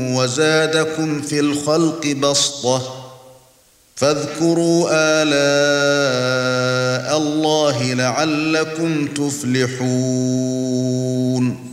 وزادكم في الخلق بسطة فاذكروا آلاء الله لعلكم تفلحون